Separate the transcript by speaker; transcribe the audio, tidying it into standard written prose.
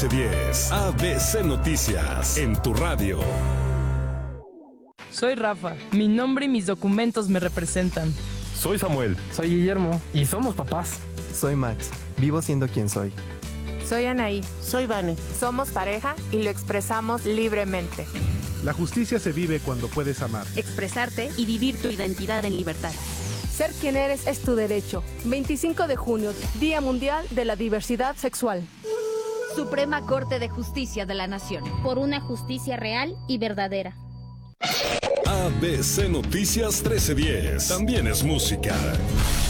Speaker 1: 1310. ABC Noticias en tu radio.
Speaker 2: Soy Rafa. Mi nombre y mis documentos me representan.
Speaker 3: Soy Samuel.
Speaker 4: Soy Guillermo. Y somos papás.
Speaker 5: Soy Max. Vivo siendo quien soy.
Speaker 6: Soy Anaí.
Speaker 7: Soy Vane.
Speaker 6: Somos pareja y lo expresamos libremente.
Speaker 8: La justicia se vive cuando puedes amar,
Speaker 9: expresarte y vivir tu identidad en libertad.
Speaker 10: Ser quien eres es tu derecho. 25 de junio, Día Mundial de la Diversidad Sexual.
Speaker 9: Suprema Corte de Justicia de la Nación.
Speaker 11: Por una justicia real y verdadera.
Speaker 1: ABC Noticias 1310. También es música.